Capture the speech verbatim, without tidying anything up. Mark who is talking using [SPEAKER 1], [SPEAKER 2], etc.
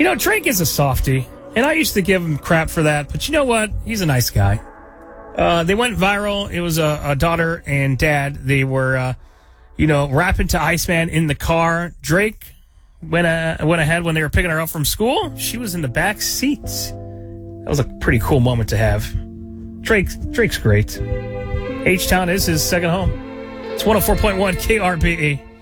[SPEAKER 1] You know, Drake is a softie, and I used to give him crap for that, but you know what? He's a nice guy. Uh, they went viral. It was a, a daughter and dad. They were, uh, you know, rapping to Iceman in the car. Drake went, uh, went ahead when they were picking her up from school. She was in the back seat. That was a pretty cool moment to have. Drake, Drake's great. H-Town is his second home. It's one oh four point one K R B E.